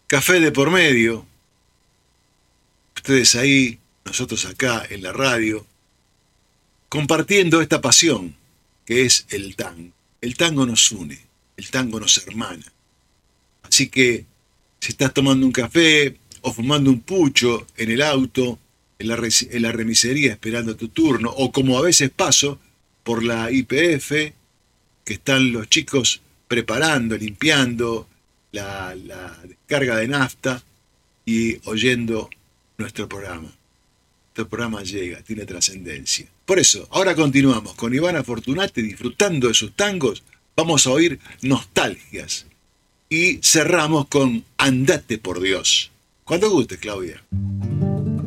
Café de por medio, ustedes ahí, nosotros acá en la radio, compartiendo esta pasión que es el tango. El tango nos une, el tango nos hermana. Así que si estás tomando un café o fumando un pucho en el auto, en la remisería esperando tu turno, o como a veces paso por la YPF, que están los chicos preparando, limpiando la descarga de nafta y oyendo nuestro programa. Nuestro programa llega, tiene trascendencia. Por eso, ahora continuamos con Ivana Fortunati disfrutando de sus tangos. Vamos a oír nostalgias. Y cerramos con Andate por Dios. Cuando guste, Claudia.